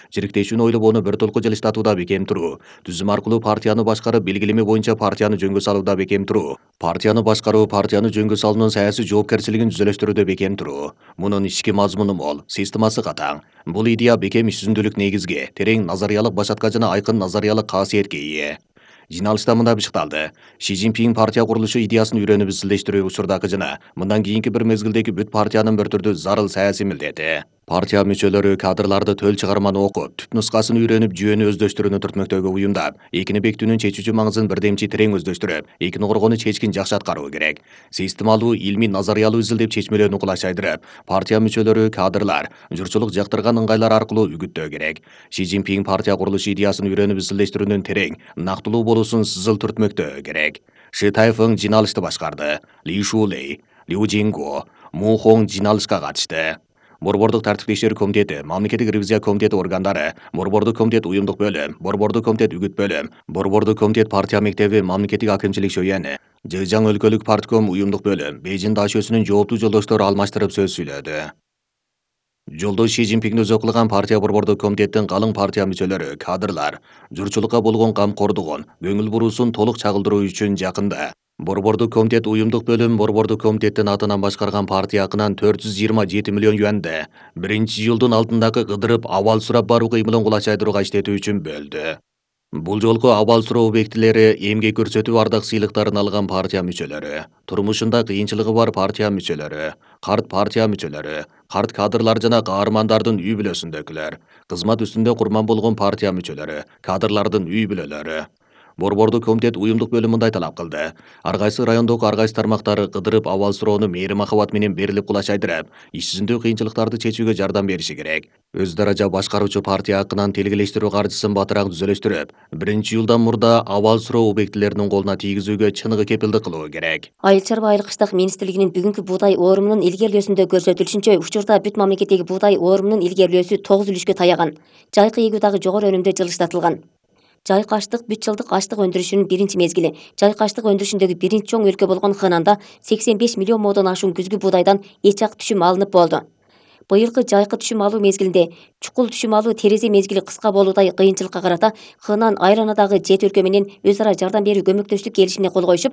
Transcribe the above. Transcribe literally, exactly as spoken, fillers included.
жириктешүүнү ойлобоону бир толку жылыштатууда бекем туруу, түзүм аркылуу партияны башкарып, белгилеме боюнча партияны жөнгө салууда бекем туруу, партияны башкаруу, партияны жөнгө салуунун саясий жоопкерчилигин түзөлөштүрүүдө бекем туруу. Мунун ички мазмуну мол, системасы катаң. Бул идея бекем иш жүзүндүүлүк негизге, терең назариялык башатка жана айкын назариялык касиетке ээ. Жиналышта мындай бышыкталды. Ши Цзиньпин партия курулушу идеясын үйрөнүп изилдештирүү учурдагы жана мындан кийинки бир мезгилдеги бүт партиянын бір түрдүү зарыл саясий милдети. Партия мүчөлөрү кадрларды төл чыгарманы окуп, түп нускасын үйрөнүп, жүйөнү өздөштүрүүнү түртмөктөгө уюмдап, экини бекитүүнүн чечүүчү маңызын бирдемчи терең өздөштүрүп, экини коргоону чечкин жакшы аткаруу керек. Системалуу, илмий, назариялуу изилдеп чечмелөөнү кулайшайдырып, партия мүчөлөрү, кадрлар, журтчулук жактырган ыңгайлар аркылуу үгүттөө керек. Ши Цзиньпин партия курулушу идеясын үйрөнүп изилдештирүүнүн терең, нактылуу болуусун сызыл түртмөктөө керек. Ши Тайфeng жиналышты башкарды. Ли Шулей, Лю Жингу, Му Хонг жиналышка катышты. Борбордук тартип текшерүү комитети, мамлекеттик ревизия комитети органдары, Борбордук комитет уюмдук бөлүм, Борбордук комитет үгүт бөлүм, Борбордук комитет партия мектеби, мамлекеттик акимчилик шөйөөнү, Жыжаң өлкөлүк партком уюмдук бөлүм, Бейжин дашөөсүнүн жооптуу жолдоштору алмаштырып сөз сүйлөдү. Жолдош Ши Цзиньпинди өзү кылган партия борбордук комитеттин калың партия мүчөлөрү, кадрлар, журтчулукка болгон камкордугун, көңүл буруусун толук чагылдыруу үчүн жакында Борбордук комитет уюмдук бөлүм Борбордук комитеттин атынан башкарган партия акынан төрт жүз жыйырма жети миллион юанды биринчи жолдун алдындагы кыдырып абал сурап баруу кыймылын кулачайдырууга иштетүү үчүн бөлдү. Бул жолку абал суроо объектилери эмгек көрсөтүү ардак сыйлыктарын алган партия мүчөлөрү, турмушунда кыйынчылыгы бар партия мүчөлөрү, карт партия мүчөлөрү, карт кадрлар жана каармандардын үй бүлөсүндөгүлөр, кызмат үстүндө курман болгон партия мүчөлөрү, кадрлардын үй бүлөлөрү. Борбордук комитет уюмдук бөлүм мындай талап кылды. Ар кайсы райондогу ар кайсы тармактары кыдырып абал суроону мээри махабат менен берилип кулачайдырып, иш жүзүндө кыйынчылыктарды чечүүгө жардам бериши керек. Өз даража башкаруучу партия акынан телгелештирүү каржысын батыраак түзөлөштүрүп, биринчи жылдан мурда абал суроо объектилеринин колуна тийгизүүгө чыныгы кепилдик кылуу керек. Айыл чарба айылкыштык министрлигинин бүгүнкү буудай оорумунун илгерилөөсүндө көрсөтүлүшүнчө, учурда бүт мамлекеттеги буудай оорумунун илгерилөөсү тогуз үлүшкө таяган. Жайкы эгүү дагы жогору өнүмдө жылыштатылган. Жайкы аштык бүт жылдык аштык өндүрүшүнүн биринчи мезгили. Жайкы аштык өндүрүшүндөгү биринчи чоң өлкө болгон Хынанда сексен беш миллион моодон ашуун күзгү буудайдан эч ак түшүм алынып болду. Быйылкы жайкы түшүм алуу мезгилинде чукул түшүм алуу терезе мезгили кыска болуудай кыйынчылыкка карата Хынан айланадагы жети өлкө менен өз ара жардам берүү көмөктөштүк келишимине кол коюшуп,